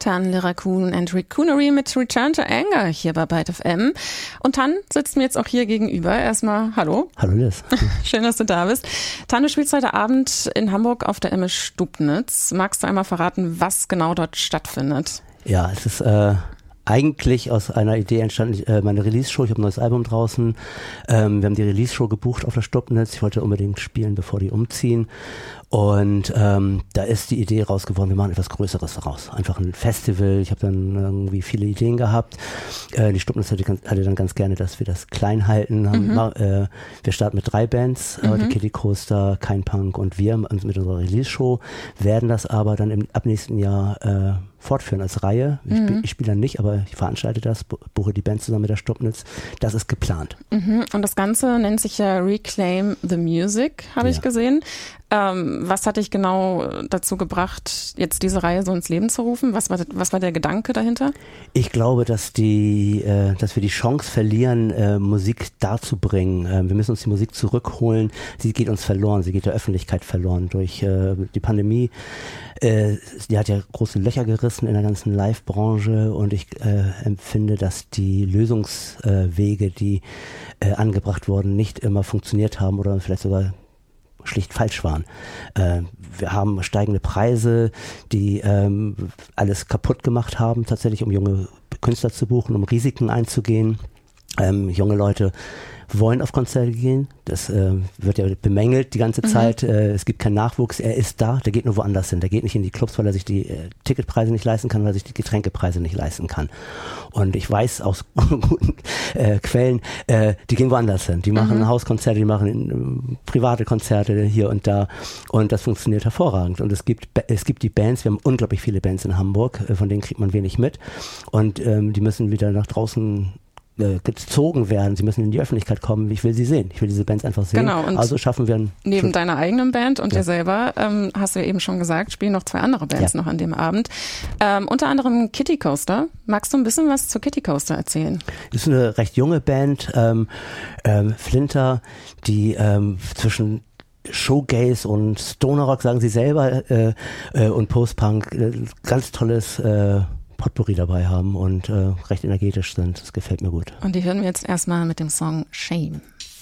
Tan LeRaccoon and Racoonery mit Return to Anger hier bei Byte FM. Und Tan sitzt mir jetzt auch hier gegenüber. Erstmal hallo. Hallo Liz. Schön, dass du da bist. Tan, du spielst heute Abend in Hamburg auf der Imme Stubnitz. Magst du einmal verraten, was genau dort stattfindet? Ja, es ist eigentlich aus einer Idee entstanden, meine Release-Show, ich habe ein neues Album draußen, wir haben die Release-Show gebucht auf der Stubnitz, ich wollte unbedingt spielen, bevor die umziehen und da ist die Idee raus geworden, wir machen etwas Größeres daraus, einfach ein Festival, ich habe dann irgendwie viele Ideen gehabt, die Stubnitz hatte dann ganz gerne, dass wir das klein halten, wir starten mit 3 Bands, die Kitty Coaster, Kein Punk und wir mit unserer Release-Show, werden das aber dann ab nächsten Jahr fortführen als Reihe. Ich spiele dann nicht, aber ich veranstalte das, buche die Band zusammen mit der Stubnitz. Das ist geplant. Und das Ganze nennt sich ja Reclaim the Music, habe ich gesehen. Was hat dich genau dazu gebracht, jetzt diese Reihe so ins Leben zu rufen? Was war der Gedanke dahinter? Ich glaube, dass wir die Chance verlieren, Musik darzubringen. Wir müssen uns die Musik zurückholen. Sie geht uns verloren, sie geht der Öffentlichkeit verloren. Durch die Pandemie, die hat ja große Löcher gerissen in der ganzen Live-Branche und ich empfinde, dass die Lösungswege, die angebracht wurden, nicht immer funktioniert haben oder vielleicht sogar schlicht falsch waren. Wir haben steigende Preise, die alles kaputt gemacht haben, tatsächlich, um junge Künstler zu buchen, um Risiken einzugehen. Junge Leute wollen auf Konzerte gehen, das wird ja bemängelt die ganze Zeit, es gibt keinen Nachwuchs, er ist da, der geht nur woanders hin, der geht nicht in die Clubs, weil er sich die Ticketpreise nicht leisten kann, weil er sich die Getränkepreise nicht leisten kann. Und ich weiß aus guten Quellen, die gehen woanders hin, die machen Hauskonzerte, die machen private Konzerte hier und da und das funktioniert hervorragend. Und es gibt die Bands, wir haben unglaublich viele Bands in Hamburg, von denen kriegt man wenig mit und die müssen wieder nach draußen gezogen werden, sie müssen in die Öffentlichkeit kommen, ich will sie sehen, ich will diese Bands einfach sehen, genau, und also schaffen wir neben deiner eigenen Band und dir selber, hast du ja eben schon gesagt, spielen noch 2 andere Bands noch an dem Abend, unter anderem Kitty Coaster. Magst du ein bisschen was zu Kitty Coaster erzählen? Das ist eine recht junge Band, Flinter, die zwischen Showgaze und Stoner Rock, sagen sie selber, und Post-Punk, ganz tolles Potpourri dabei haben und recht energetisch sind. Das gefällt mir gut. Und die hören wir jetzt erstmal mit dem Song Shame.